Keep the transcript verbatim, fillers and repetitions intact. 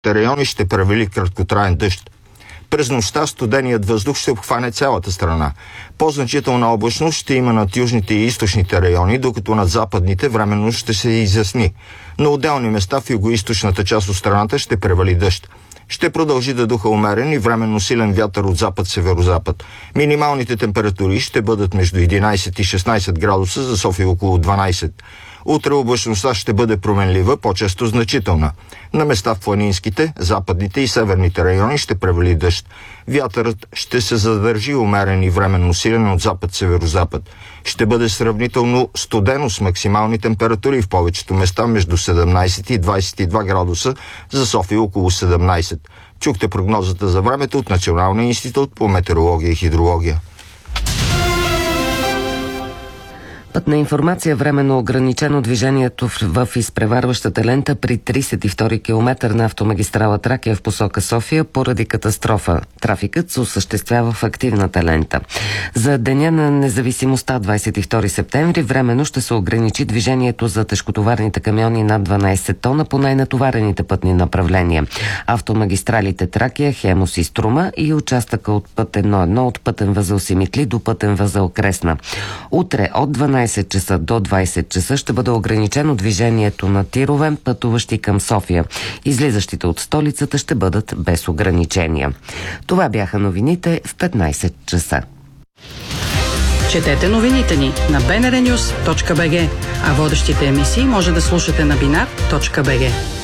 райони ще превали краткотраен дъжд. През нощта студеният въздух ще обхване цялата страна. По-значителна облачност ще има над южните и източните райони, докато над западните временно ще се изясни. На отделни места в югоизточната част от страната ще превали дъжд. Ще продължи да духа умерен и временно силен вятър от запад-северозапад. Минималните температури ще бъдат между единайсет и шестнайсет градуса, за София около дванайсет. Утре облачността ще бъде променлива, по-често значителна. На места в планинските, западните и северните райони ще превали дъжд. Вятърът ще се задържи умерен и временно силен от запад-северозапад. Ще бъде сравнително студено с максимални температури в повечето места между седемнайсет и двайсет и два градуса, за София около седемнайсет. Чухте прогнозата за времето от Националния институт по метеорология и хидрология. Пътна информация: временно ограничено движението в, в изпреварващата лента при трийсет и втори километър на автомагистрала Тракия в посока София поради катастрофа. Трафикът се осъществява в активната лента. За деня на независимостта, двайсет и втори септември, временно ще се ограничи движението за тежкотоварните камиони над дванайсет тона по най-натоварените пътни направления. Автомагистралите Тракия, Хемус и Струма и участъка от път едно едно от пътен възел Симитли до пътен възел Кресна. Утре от дванайсет часа до двайсет часа ще бъде ограничено движението на тирове, пътуващи към София. Излизащите от столицата ще бъдат без ограничения. Това бяха новините в петнайсет часа. Четете новините ни на би ен ар нюз точка би джи, а водещите емисии може да слушате на бинар точка би джи.